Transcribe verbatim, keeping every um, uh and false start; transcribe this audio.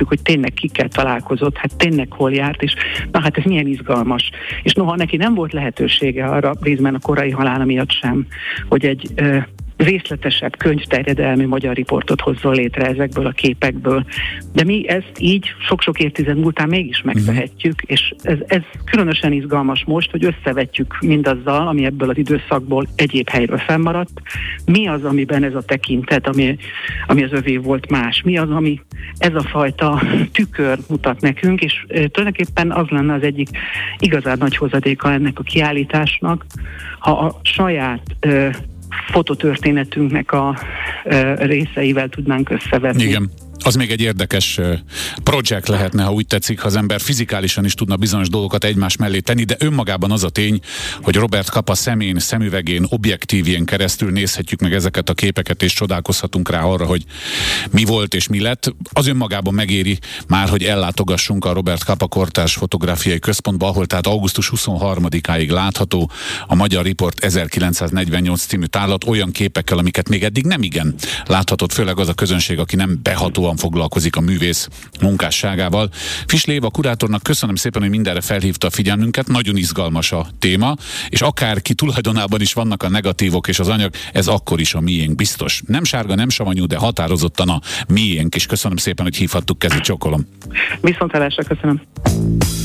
megnéztük, hogy tényleg kikkel találkozott, hát tényleg hol járt, és na hát ez milyen izgalmas. És noha neki nem volt lehetősége arra, részben a korai halála miatt sem, hogy egy ö, részletesebb, könyvterjedelmű magyar riportot hozzon létre ezekből a képekből. De mi ezt így sok-sok évtized múltán mégis megtehetjük, uh-huh. és ez, ez különösen izgalmas most, hogy összevetjük mindazzal, ami ebből az időszakból egyéb helyről fennmaradt. Mi az, amiben ez a tekintet, ami, ami az övé volt más? Mi az, ami ez a fajta tükör mutat nekünk, és e, tulajdonképpen az lenne az egyik igazán nagy hozadéka ennek a kiállításnak, ha a saját e, fototörténetünknek a e, részeivel tudnánk összevetni. Igen. Az még egy érdekes projekt lehetne, ha úgy tetszik, ha az ember fizikálisan is tudna bizonyos dolgokat egymás mellé tenni, de önmagában az a tény, hogy Robert Capa szemén, szemüvegén, objektívjén keresztül nézhetjük meg ezeket a képeket, és csodálkozhatunk rá arra, hogy mi volt és mi lett. Az önmagában megéri már, hogy ellátogassunk a Robert Capa Kortárs Fotográfiai Központba, ahol tehát augusztus huszonharmadikáig látható a Magyar Riport ezerkilencszáznegyvennyolc című tárlat olyan képekkel, amiket még eddig nem igen láthatott, főleg az a közönség, aki nem behatóan foglalkozik a művész munkásságával. Fisl Éva kurátornak köszönöm szépen, hogy mindenre felhívta a figyelmünket, nagyon izgalmas a téma, és akárki tulajdonában is vannak a negatívok és az anyag, ez akkor is a miénk biztos. Nem sárga, nem savanyú, de határozottan a miénk, és köszönöm szépen, hogy hívhattuk, kezi csókolom. Viszontlátásra, köszönöm.